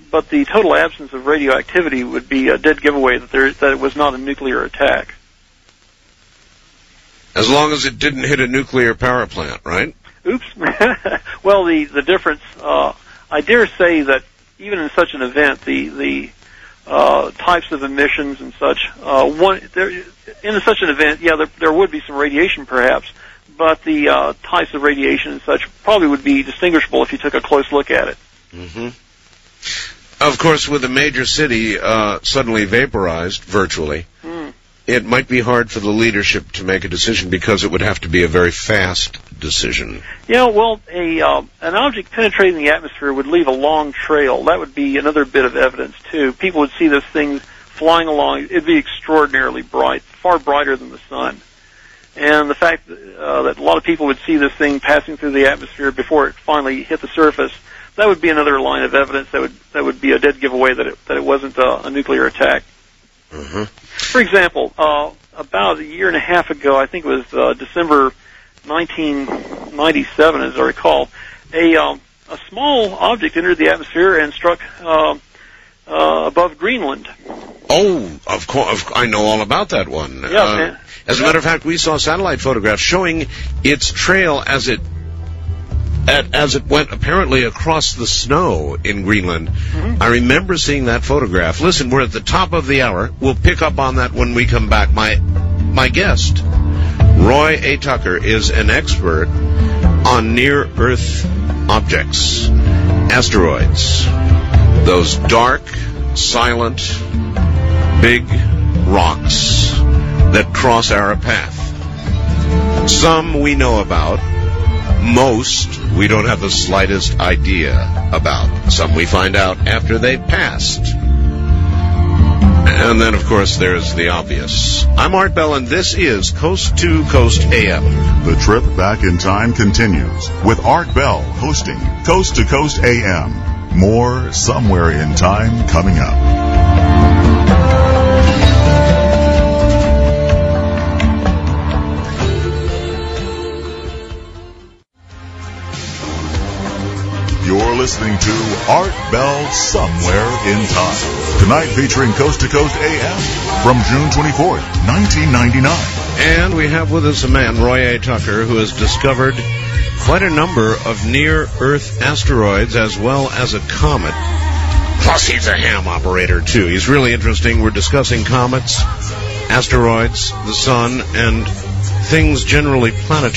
but the total absence of radioactivity would be a dead giveaway that it was not a nuclear attack. As long as it didn't hit a nuclear power plant, right? Oops. Well, the difference, I dare say that even in such an event, the types of emissions and such, in such an event, yeah, there would be some radiation perhaps, but the types of radiation and such probably would be distinguishable if you took a close look at it. Mm-hmm. Of course, with a major city suddenly vaporized virtually, it might be hard for the leadership to make a decision because it would have to be a very fast decision. Yeah, well, an object penetrating the atmosphere would leave a long trail. That would be another bit of evidence, too. People would see this thing flying along. It'd be extraordinarily bright, far brighter than the sun. And the fact that a lot of people would see this thing passing through the atmosphere before it finally hit the surface, that would be another line of evidence that would be a dead giveaway that it wasn't a nuclear attack. Mm-hmm. For example, about a year and a half ago, I think it was December 1997, as I recall, a small object entered the atmosphere and struck above Greenland. Oh, of course, I know all about that one. Yeah, as a matter of fact, we saw satellite photographs showing its trail as it went apparently across the snow in Greenland. Mm-hmm. I remember seeing that photograph. Listen, we're at the top of the hour. We'll pick up on that when we come back. My guest, Roy A. Tucker, is an expert on near-Earth objects, asteroids, those dark, silent, big rocks that cross our path. Some we know about. Most we don't have the slightest idea about. Some we find out after they've passed. And then, of course, there's the obvious. I'm Art Bell, and this is Coast to Coast AM. The trip back in time continues with Art Bell hosting Coast to Coast AM. More somewhere in time coming up. You're listening to Art Bell Somewhere in Time. Tonight featuring Coast to Coast AM from June 24th, 1999. And we have with us a man, Roy A. Tucker, who has discovered quite a number of near-Earth asteroids as well as a comet. Plus, he's a ham operator, too. He's really interesting. We're discussing comets, asteroids, the sun, and things generally planetary.